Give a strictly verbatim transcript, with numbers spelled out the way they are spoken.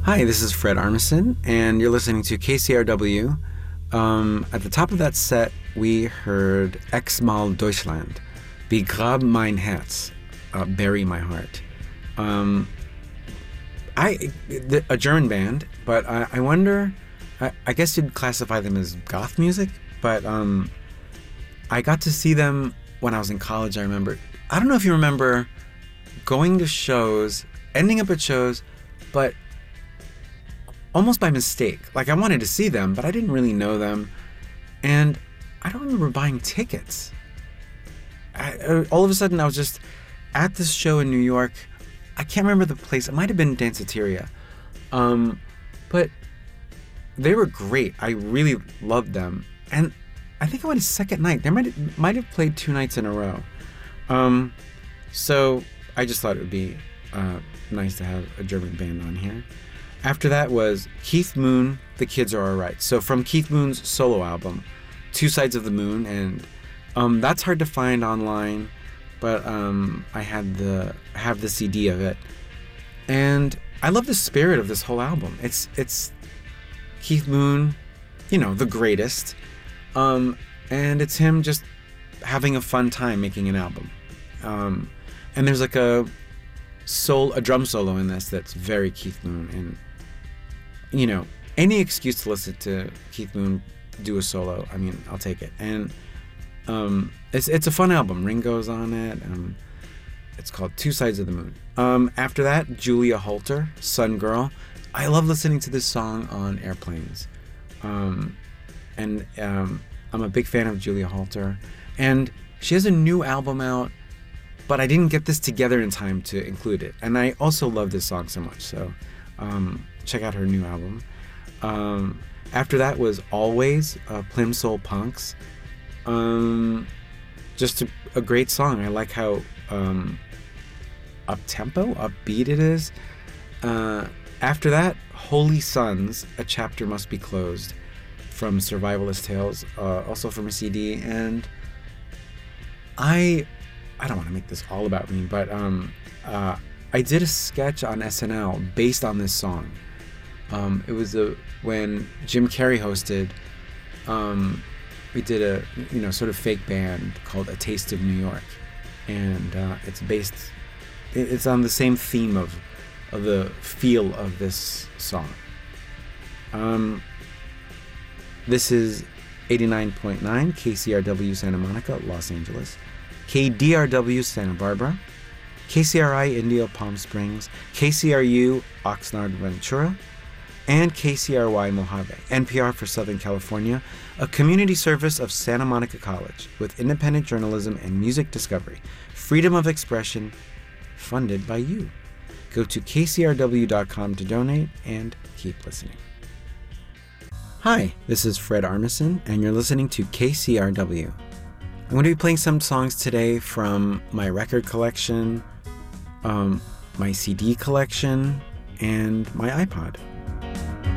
Hi, this is Fred Armisen, and you're listening to K C R W. Um, at the top of that set, we heard X-Mal Deutschland, Begrab mein Herz, uh, Bury My Heart. Um, I the, a German band, but I, I wonder, I, I guess you'd classify them as goth music, but um, I got to see them when I was in college, I remember. I don't know if you remember going to shows, ending up at shows, but almost by mistake. Like, I wanted to see them, but I didn't really know them. And I don't remember buying tickets. I, all of a sudden, I was just at this show in New York. I can't remember the place. It might have been Danceteria. Um, but they were great. I really loved them. And I think I went a second night. They might have, might have played two nights in a row. Um, so I just thought it would be uh, nice to have a German band on here. After that was Keith Moon, The Kids Are Alright. So from Keith Moon's solo album, Two Sides of the Moon, and um, that's hard to find online, but um, I had the have the C D of it, and I love the spirit of this whole album. It's it's Keith Moon, you know, the greatest, um, and it's him just having a fun time making an album, um, and there's like a soul a drum solo in this that's very Keith Moon, and you know, any excuse to listen to Keith Moon do a solo, I mean, I'll take it. And um, it's it's a fun album. Ringo's on it. Um, it's called Two Sides of the Moon. Um, after that, Julia Holter, Sun Girl. I love listening to this song on airplanes. Um, and um, I'm a big fan of Julia Holter. And she has a new album out, but I didn't get this together in time to include it. And I also love this song so much. So um, check out her new album. Um, after that was Always, uh, Plimsoll Punks. Um, just a, a great song. I like how um, up-tempo, upbeat it is. Uh, after that, Holy Sons, A Chapter Must Be Closed, from Survivalist Tales, uh, also from a C D. And I... I don't want to make this all about me, but um, uh, I did a sketch on S N L based on this song. Um, it was a, when Jim Carrey hosted, um, we did a, you know, sort of fake band called A Taste of New York. And uh, it's based, it's on the same theme of, of the feel of this song. Um, this is eighty-nine point nine K C R W Santa Monica, Los Angeles. K D R W Santa Barbara, K C R I Indio Palm Springs, K C R U Oxnard Ventura, and K C R Y Mojave, N P R for Southern California, a community service of Santa Monica College with independent journalism and music discovery, freedom of expression, funded by you. Go to K C R W dot com to donate and keep listening. Hi, this is Fred Armisen, and you're listening to K C R W. I'm going to be playing some songs today from my record collection, um, my C D collection, and my iPod.